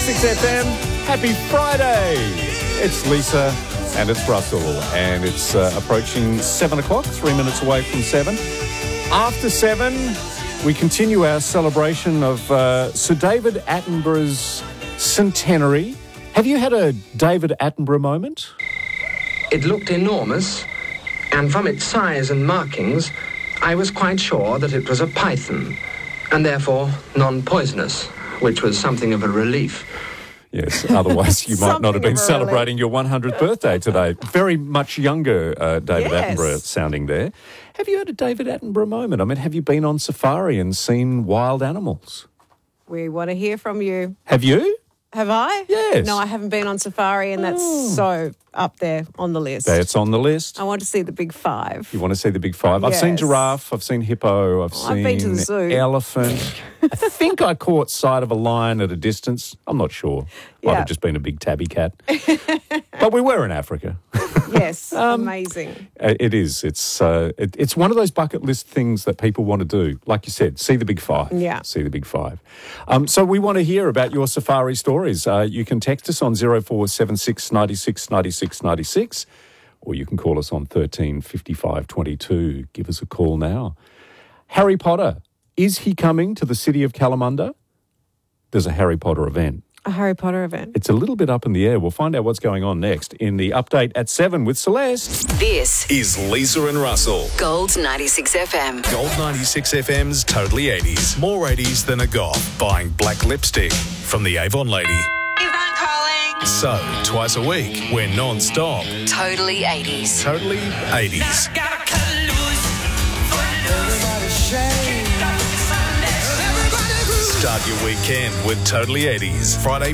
96 FM. Happy Friday. It's Lisa and it's Russell, and it's approaching 7 o'clock, 3 minutes away from 7. After 7, we continue our celebration of Sir David Attenborough's centenary. Have you had a David Attenborough moment? It looked enormous, and from its size and markings, I was quite sure that it was a python, and therefore non-poisonous, which was something of a relief. Yes, otherwise you might not have been celebrating your 100th birthday today. Very much younger David Attenborough sounding there. Have you had a David Attenborough moment? I mean, have you been on safari and seen wild animals? We want to hear from you. Have you? Have I? Yes. No, I haven't been on safari, and that's so up there on the list. That's on the list. I want to see the big five. You want to see the big five? I've seen Yes. giraffe, I've seen hippo, I've been to the seen zoo. elephant. I think I caught sight of a lion at a distance. I'm not sure. Might Yeah. have just been a big tabby cat. But we were in Africa. Yes, amazing. It is. It's one of those bucket list things that people want to do. Like you said, see the big five. Yeah. See the big five. So we want to hear about your safari stories. You can text us on 0476 96 96 96, or you can call us on 13 55 22. Give us a call now. Harry Potter, is he coming to the city of Kalamunda? There's a Harry Potter event. A Harry Potter event. It's a little bit up in the air. We'll find out what's going on next in the update at 7 with Celeste. This is Lisa and Russell. Gold 96 FM. Gold 96 FM's Totally 80s. More 80s than a goth buying black lipstick from the Avon lady. Yvonne calling. So, twice a week, we're non-stop. Totally 80s. Totally 80s. Start your weekend with Totally 80s. Friday